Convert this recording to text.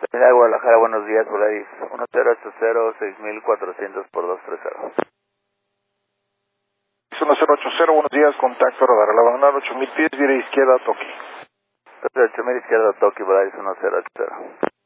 Terminal Guadalajara, buenos días, Volaris 1080-6400 por 230. 1080, buenos días, contacto radar a la banana 8000 pies, vía izquierda, Toki. 8000 izquierda, Toki, Volaris 1080.